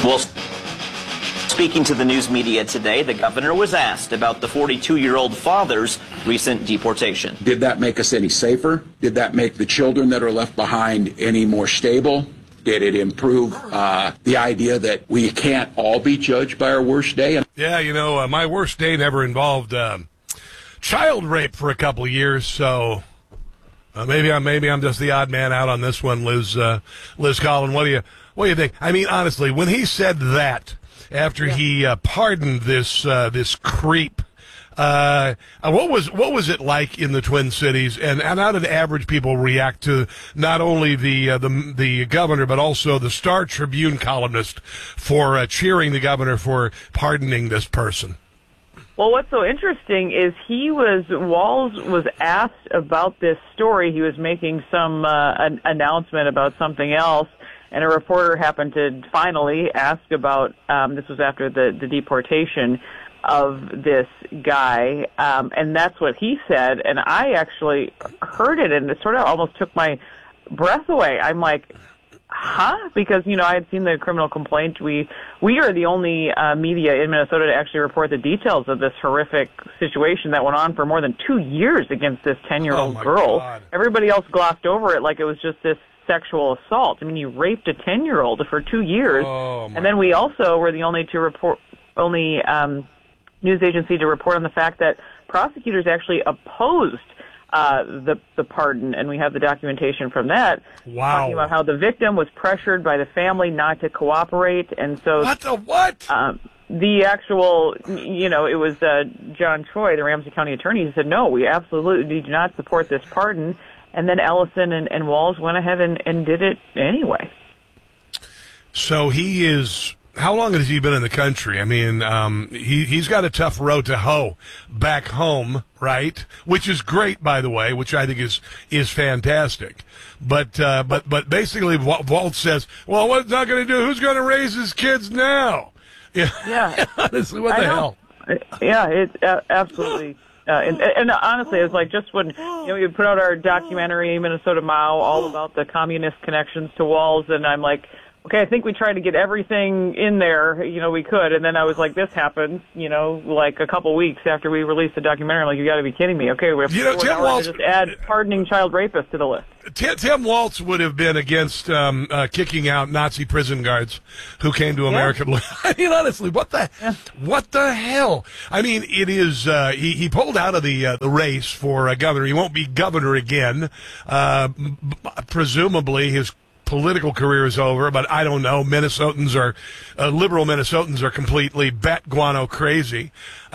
Well, speaking to the news media today, the governor was asked about the 42-year-old father's recent deportation. Did that make us any safer? Did that make the children that are left behind any more stable? Did it improve the idea that we can't all be judged by our worst day? Yeah, my worst day never involved child rape for a couple of years, so maybe I'm just the odd man out on this one, Liz Collin. What do you think? I mean, honestly, when he said that after he pardoned this creep, what was it like in the Twin Cities, and how did average people react to not only the governor but also the Star Tribune columnist for cheering the governor for pardoning this person? Well, what's so interesting is Walz was asked about this story. He was making some announcement about something else, and a reporter happened to finally ask about, this was after the deportation of this guy, and that's what he said, and I actually heard it, and it sort of almost took my breath away. I'm like, huh? Because, I had seen the criminal complaint. We are the only media in Minnesota to actually report the details of this horrific situation that went on for more than 2 years against this 10-year-old girl. God. Everybody Everybody else glossed over it like it was just this sexual assault. I mean, you raped a 10-year-old for 2 years. And then we also were the only news agency to report on the fact that prosecutors actually opposed the pardon, and we have the documentation from that. Wow. Talking about how the victim was pressured by the family not to cooperate, and so what? The actual, it was John Troy, the Ramsey County attorney, who said, no, we absolutely do not support this pardon, and then Ellison and Walz went ahead and did it anyway. So he is... How long has he been in the country? I mean, he's got a tough row to hoe back home, right? Which is great, by the way, which I think is fantastic. But basically, Walz says, well, what's not going to do? Who's going to raise his kids now? Yeah. Honestly, what the hell? Yeah, it's absolutely. And honestly, it's like just when we put out our documentary, Minnesota Mao, all about the communist connections to Walz, and I'm like, okay, I think we tried to get everything in there, we could. And then I was like, this happened, like a couple weeks after we released the documentary. I'm like, you got to be kidding me. Okay, we have Tim Walz, to just add pardoning child rapists to the list. Tim Walz would have been against kicking out Nazi prison guards who came to America. I mean, honestly, what the hell? I mean, it is. He pulled out of the race for governor. He won't be governor again. Presumably, his political career is over, but I don't know. Minnesotans liberal Minnesotans are completely bat guano crazy.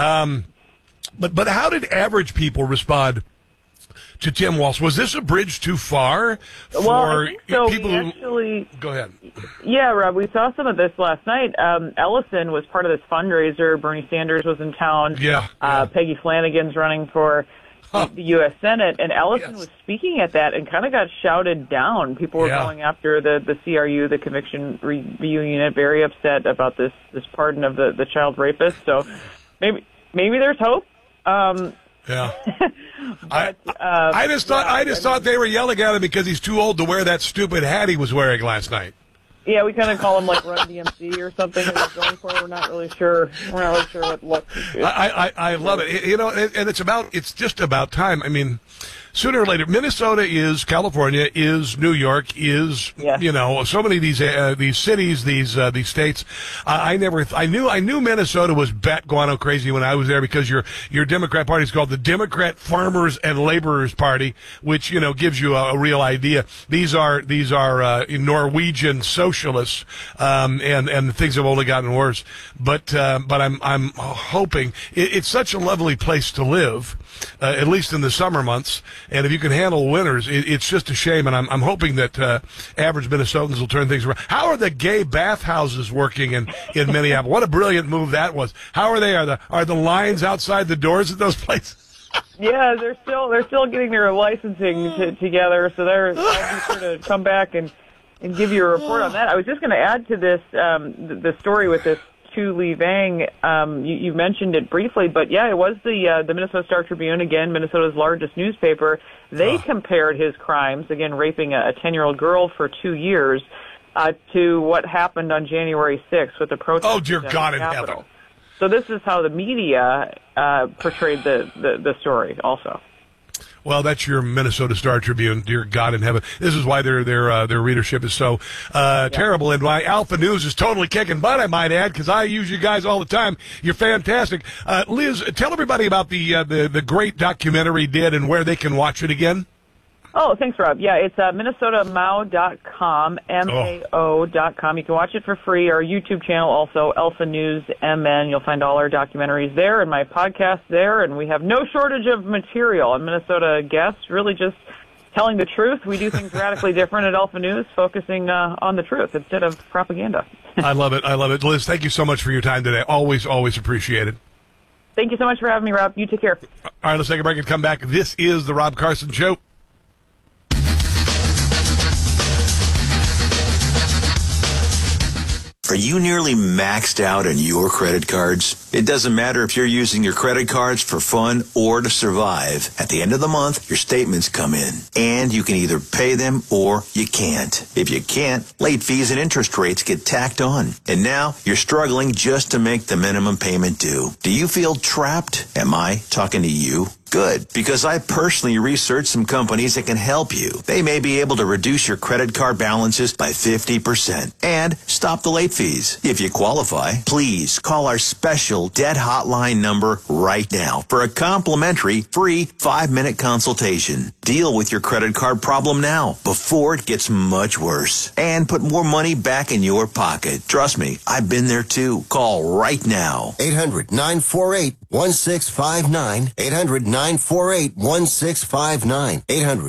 But how did average people respond to Tim Walz? Was this a bridge too far for people who... Go ahead. Yeah, Rob, we saw some of this last night. Ellison was part of this fundraiser. Bernie Sanders was in town. Peggy Flanagan's running for the U.S. Senate, and Ellison was speaking at that and kind of got shouted down. People were going after the CRU, the Conviction Review Unit, very upset about this pardon of the child rapist. So maybe there's hope. Yeah. I just thought they were yelling at him because he's too old to wear that stupid hat he was wearing last night. Yeah, we kind of call him like Run DMC or something that he's going for. We're not really sure what I love it. And it's just about time. I mean, sooner or later, Minnesota is California, is New York, is so many of these cities, these states. I knew Minnesota was bat guano crazy when I was there because your Democrat Party is called the Democrat Farmers and Laborers Party, which gives you a real idea. These are Norwegian socialists, and things have only gotten worse. But I'm hoping it's such a lovely place to live, at least in the summer months. And if you can handle winters, it's just a shame. And I'm hoping that average Minnesotans will turn things around. How are the gay bathhouses working in Minneapolis? What a brilliant move that was. How are they? Are the lines outside the doors at those places? Yeah, they're still getting their licensing together. So I'll be sure to come back and give you a report on that. I was just going to add to this the story with this Tu Le Vang. You mentioned it briefly, but yeah, it was the Minnesota Star Tribune, again, Minnesota's largest newspaper. They compared his crimes, again, raping a 10-year-old girl for 2 years, to what happened on January 6th with the protest. Oh, dear God in heaven. So this is how the media portrayed the story also. Well, that's your Minnesota Star Tribune, dear God in heaven. This is why their readership is so terrible, and why Alpha News is totally kicking butt, I might add, because I use you guys all the time. You're fantastic. Liz, tell everybody about the great documentary you did and where they can watch it again. Oh, thanks, Rob. Yeah, it's MinnesotaMao.com, MAO.com. You can watch it for free. Our YouTube channel also, Alpha News MN. You'll find all our documentaries there and my podcast there. And we have no shortage of material. I'm Minnesota guests, really just telling the truth. We do things radically different at Alpha News, focusing on the truth instead of propaganda. I love it. I love it. Liz, thank you so much for your time today. Always, always appreciate it. Thank you so much for having me, Rob. You take care. All right, let's take a break and come back. This is The Rob Carson Show. Are you nearly maxed out on your credit cards? It doesn't matter if you're using your credit cards for fun or to survive. At the end of the month, your statements come in, and you can either pay them or you can't. If you can't, late fees and interest rates get tacked on. And now you're struggling just to make the minimum payment due. Do you feel trapped? Am I talking to you? Good, because I personally researched some companies that can help you. They may be able to reduce your credit card balances by 50% and stop the late fees. If you qualify, please call our special debt hotline number right now for a complimentary free 5-minute consultation. Deal with your credit card problem now before it gets much worse and put more money back in your pocket. Trust me, I've been there too. Call right now. 800-948-1659. 800-948-1659.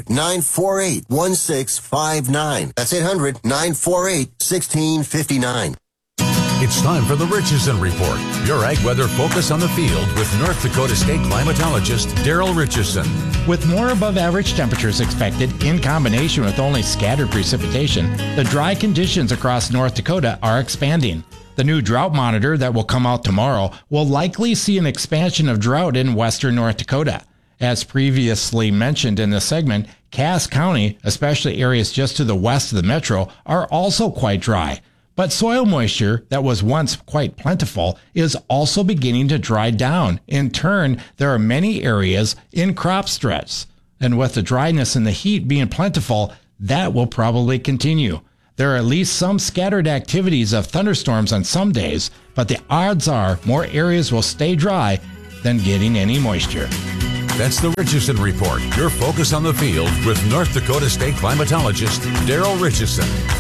800-948-1659. That's 800-948-1659. It's time for the Richardson Report, your ag weather focus on the field with North Dakota State climatologist Daryl Richardson. With more above average temperatures expected in combination with only scattered precipitation, the dry conditions across North Dakota are expanding. The new drought monitor that will come out tomorrow will likely see an expansion of drought in western North Dakota. As previously mentioned in the segment, Cass County, especially areas just to the west of the metro, are also quite dry. But soil moisture that was once quite plentiful is also beginning to dry down. In turn, there are many areas in crop stress. And with the dryness and the heat being plentiful, that will probably continue. There are at least some scattered activities of thunderstorms on some days, but the odds are more areas will stay dry than getting any moisture. That's the Richardson Report, your focus on the field with North Dakota State climatologist Daryl Richardson.